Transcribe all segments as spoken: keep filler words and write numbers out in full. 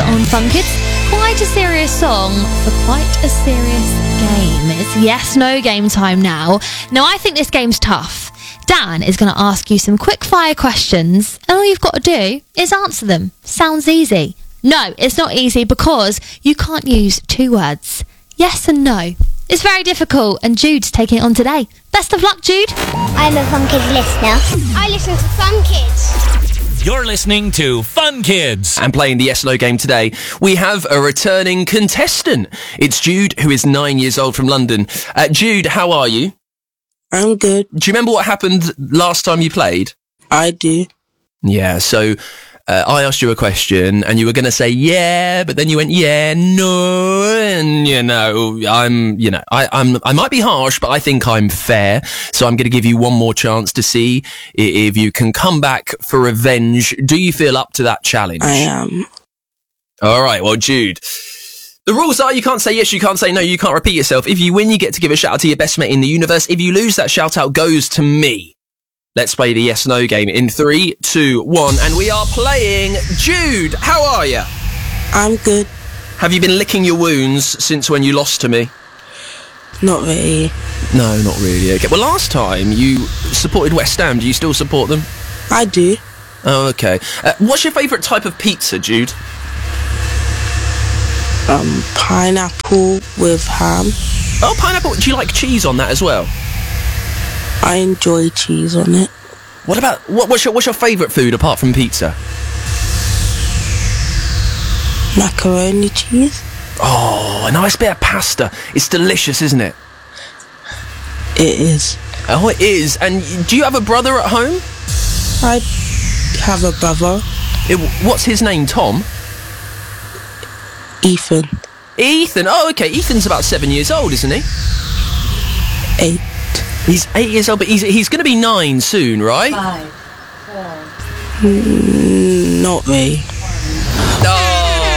on Fun Kids. Quite a serious song for quite a serious game. It's yes-no game time now. Now, I think this game's tough. Dan is going to ask you some quick-fire questions, and all you've got to do is answer them. Sounds easy. No, it's not easy because you can't use two words. Yes and no. It's very difficult, and Jude's taking it on today. Best of luck, Jude. I'm a Fun Kids listener. I listen to Fun Kids. You're listening to Fun Kids. And playing the yes-no game today, we have a returning contestant. It's Jude, who is nine years old from London. Uh, Jude, how are you? I'm good. Do you remember what happened last time you played? I do. Yeah, so uh, I asked you a question and you were going to say yeah, but then you went yeah, no, and you know, I'm, you know, I, I'm, I might be harsh, but I think I'm fair. So I'm going to give you one more chance to see if you can come back for revenge. Do you feel up to that challenge? I am. All right, well, Jude, the rules are you can't say yes, you can't say no, you can't repeat yourself. If you win, you get to give a shout out to your best mate in the universe. If you lose, that shout out goes to me. Let's play the yes-no game in three, two, one, and we are playing Jude. How are you? I'm good. Have you been licking your wounds since when you lost to me? Not really. No, not really. Okay. Well, last time you supported West Ham. Do you still support them? I do. Oh, okay. Uh, what's your favourite type of pizza, Jude? Um, pineapple with ham. Oh, pineapple. Do you like cheese on that as well? I enjoy cheese on it. What about what, what's your what's your favourite food apart from pizza? Macaroni cheese. Oh, a nice bit of pasta. It's delicious, isn't it? It is. Oh, it is. And do you have a brother at home? I have a brother. It, what's his name? Tom? Ethan. Ethan. Oh, okay. Ethan's about seven years old, isn't he? Eight. He's eight years old, but he's he's going to be nine soon, right? Five. Four. Mm, not really. Oh.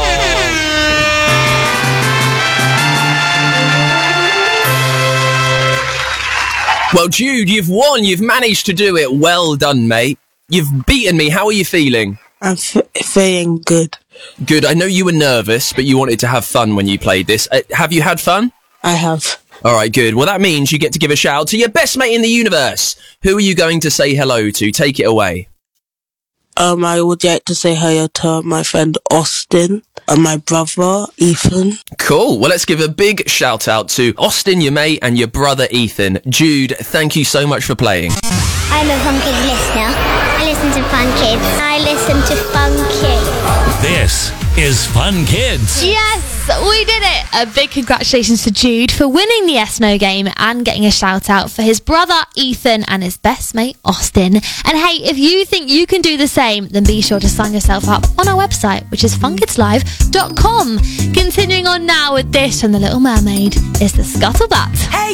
Well, Jude, you've won. You've managed to do it. Well done, mate. You've beaten me. How are you feeling? I'm f- feeling good. Good. I know you were nervous, but you wanted to have fun when you played this. Uh, have you had fun? I have. All right, good. Well, that means you get to give a shout out to your best mate in the universe. Who are you going to say hello to? Take it away. Um, I would like to say hello to my friend Austin and my brother Ethan. Cool. Well, let's give a big shout out to Austin, your mate, and your brother Ethan. Jude, thank you so much for playing. I'm a Fun Kids listener. I listen to Fun Kids. I listen to Fun Kids. This is Fun Kids. Yes, we did it. A big congratulations to Jude for winning the yes-no game and getting a shout out for his brother Ethan and his best mate Austin. And hey, if you think you can do the same, then be sure to sign yourself up on our website, which is fun kids live dot com. Continuing on now with this from The Little Mermaid is the Scuttlebutt. Hey!